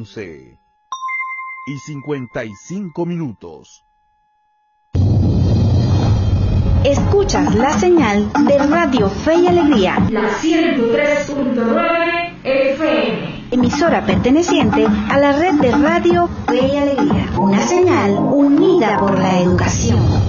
11:55. Escuchas la señal de Radio Fe y Alegría, la 103.9 FM, emisora perteneciente a la red de Radio Fe y Alegría, una señal unida por la educación.